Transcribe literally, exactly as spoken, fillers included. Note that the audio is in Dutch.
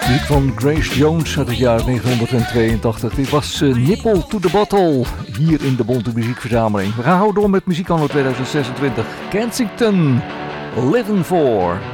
Muziek van Grace Jones uit het jaar negentien tweeëntachtig. Dit was uh, Nipple to the Bottle hier in de Bonte Muziekverzameling. We gaan houden door met muziek anno tweeduizend zesentwintig. Kensington, Living For.